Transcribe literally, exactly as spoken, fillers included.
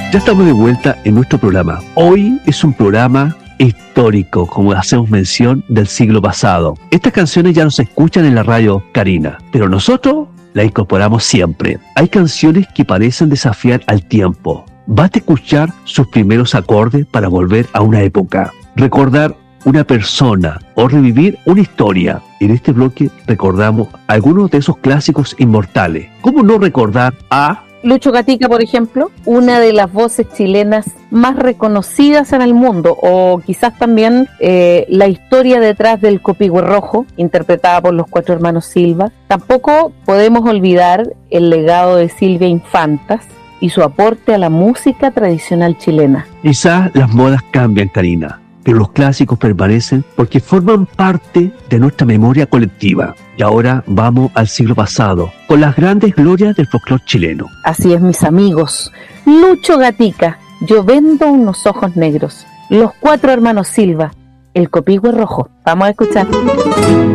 Ya estamos de vuelta en nuestro programa. Hoy es un programa histórico, como hacemos mención, del siglo pasado. Estas canciones ya no se escuchan en la radio, Karina, pero nosotros las incorporamos siempre. Hay canciones que parecen desafiar al tiempo. Basta escuchar sus primeros acordes para volver a una época, recordar una persona o revivir una historia. En este bloque recordamos algunos de esos clásicos inmortales. ¿Cómo no recordar a Lucho Gatica, por ejemplo, una de las voces chilenas más reconocidas en el mundo, o quizás también eh, la historia detrás del Copihue Rojo, interpretada por los Cuatro Hermanos Silva? Tampoco podemos olvidar el legado de Silvia Infantas y su aporte a la música tradicional chilena. Quizás las modas cambian, Karina, pero los clásicos permanecen porque forman parte de nuestra memoria colectiva. Y ahora vamos al siglo pasado, con las grandes glorias del folclore chileno. Así es, mis amigos. Lucho Gatica, Yo vendo unos ojos negros, Los Cuatro Hermanos Silva, el Copihue Rojo. Vamos a escuchar.